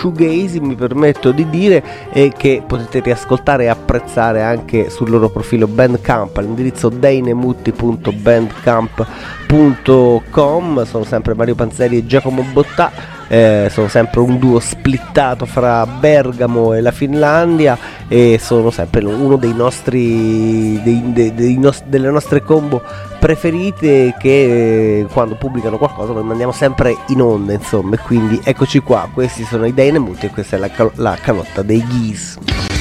shoegaze, mi permetto di dire, e che potete riascoltare e apprezzare anche sul loro profilo Bandcamp all'indirizzo deinemutti.bandcamp.com. Sono sempre Mario Panzeri e Giacomo Bottà. Sono sempre un duo splittato fra Bergamo e la Finlandia, e sono sempre uno dei nostri delle nostre combo preferite, che quando pubblicano qualcosa noi mandiamo sempre in onda, insomma. E quindi eccoci qua, questi sono i Deinemutti e questa è la calotta dei Geese.